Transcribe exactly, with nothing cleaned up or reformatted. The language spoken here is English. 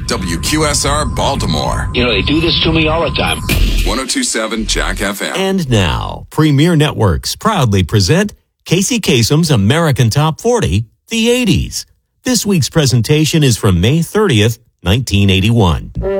W Q S R Baltimore. You know, they do this to me all the time. one oh two point seven Jack F M. And now, Premier Networks proudly present Casey Kasem's American Top forty, the eighties. This week's presentation is from May thirtieth, nineteen eighty-one.